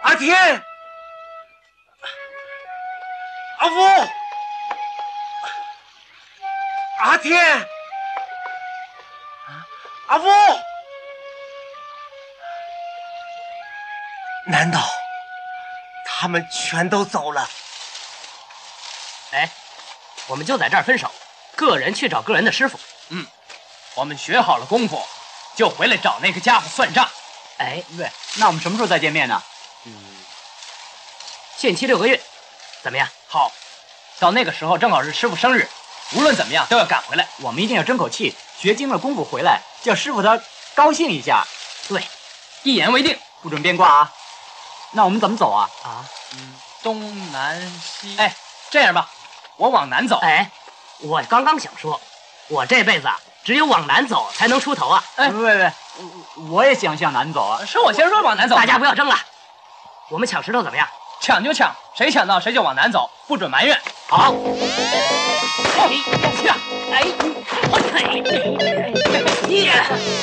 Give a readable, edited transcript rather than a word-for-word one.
阿天，阿福，阿天，阿福，难道他们全都走了？ 哎，我们就在这儿分手，个人去找个人的师傅。 我们学好了功夫，就回来找那个家伙算账。 哎， 对，那我们什么时候再见面呢？ 限期6个月，怎么样？ 好，到那个时候正好是师傅生日，无论怎么样都要赶回来。 我们一定要争口气，学精了功夫回来，叫师傅他高兴一下。 对， 一言为定， 不准变卦啊！那我们怎么走啊？ 东南西。哎，这样吧，我往南走。 哎，我刚刚想说，我这辈子只有往南走才能出头啊！ 哎，喂，我也想向南走啊！ 是我先说往南走。 大家不要争了，我们抢石头怎么样？ 抢就抢，谁抢到谁就往南走，不准埋怨。 好。哎，